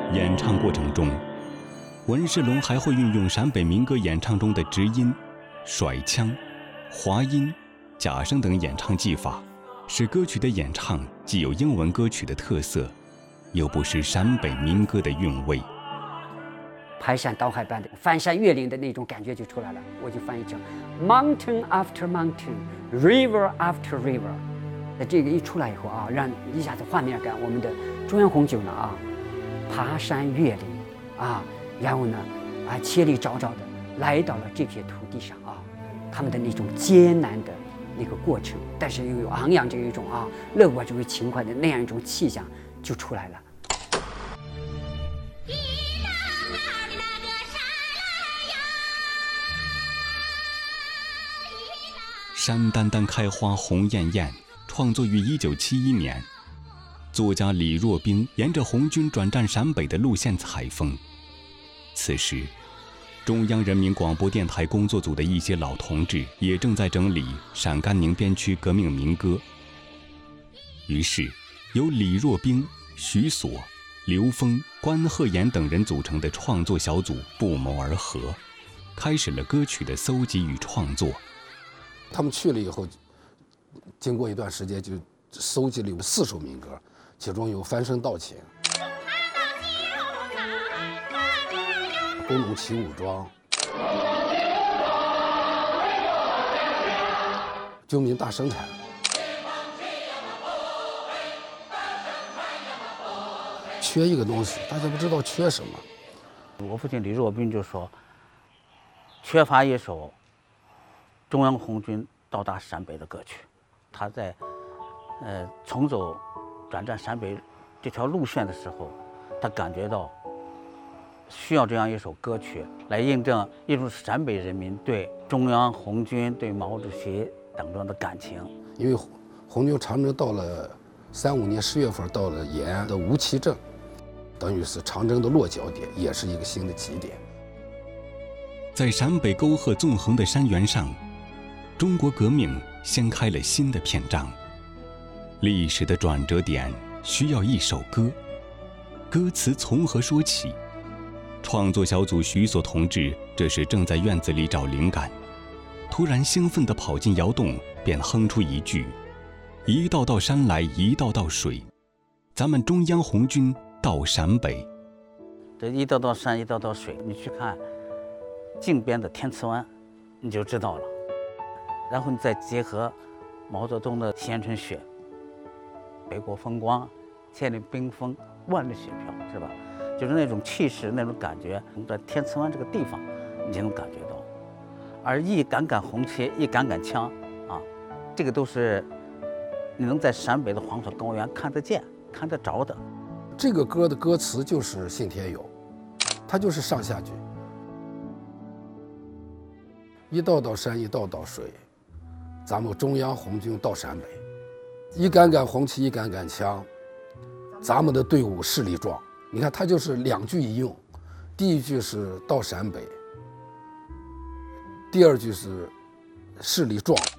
演唱过程中，文世龙还会运用陕北民歌演唱中的直音、甩腔、滑音、假声等演唱技法，使歌曲的演唱既有英文歌曲的特色，又不失陕北民歌的韵味。 排山倒海般的翻山越岭的那种感觉就出来了，我就翻译成 mountain after mountain, river after river。那这个一出来以后啊，让一下子画面感，我们的中央红酒呢啊，爬山越岭啊，然后呢啊千里昭昭的来到了这片土地上啊，他们的那种艰难的那个过程，但是又有昂扬这一种啊乐观这种情怀的那样一种气象就出来了。 山丹丹开花红艳艳，创作于1971年。作家李若冰沿着红军转战陕北的路线采风。此时，中央人民广播电台工作组的一些老同志也正在整理陕甘宁边区革命民歌。于是，由李若冰、徐所、刘峰、关鹤岩等人组成的创作小组不谋而合，开始了歌曲的搜集与创作。 他们去了以后，经过一段时间就搜集了有4首民歌，其中有《翻身道情》、《工农起武装》、《救民大生产》。缺一个东西，大家不知道缺什么。 我父亲李若冰就说，缺乏一首中央红军到达陕北的歌曲。他在重走转战陕北这条路线的时候，他感觉到需要这样一首歌曲来印证一种陕北人民对中央红军、对毛主席等等的感情。 因为红军长征到了35年10月份到了延安的吴旗镇，等于是长征的落脚点，也是一个新的起点。 在陕北沟壑纵横的山原上，中国革命掀开了新的篇章。历史的转折点需要一首歌，歌词从何说起？创作小组徐所同志这时正在院子里找灵感，突然兴奋地跑进窑洞，便哼出一句：一道道山来一道道水，咱们中央红军到陕北。 这一道道山一道道水，你去看靖边的天慈湾你就知道了。然后你再结合毛泽东的鲜春雪，北国风光，千里冰封，万里雪飘，是吧？就是那种气势，那种感觉，在天慈湾这个地方，你就能感觉到。而一杆杆红旗，一杆杆枪，啊，这个都是你能在陕北的黄草高原看得见、看得着的。 这个歌的歌词就是信天游，它就是上下句。一道道山，一道道水，咱们中央红军到陕北，一杆杆红旗，一杆杆枪，咱们的队伍势力壮。你看，它就是2句一用，第一句是到陕北，第二句是势力壮。